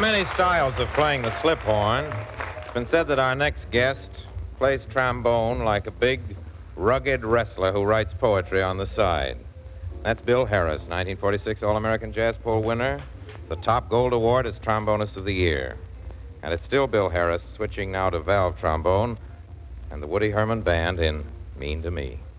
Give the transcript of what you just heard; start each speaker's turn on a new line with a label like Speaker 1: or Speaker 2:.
Speaker 1: many styles of playing the slip horn. It's been said that our next guest plays trombone like a big, rugged wrestler who writes poetry on the side. That's Bill Harris, 1946 All-American Jazz Poll winner, the top gold award as Trombonist of the Year. And it's still Bill Harris, switching now to valve trombone and the Woody Herman Band in Mean to Me.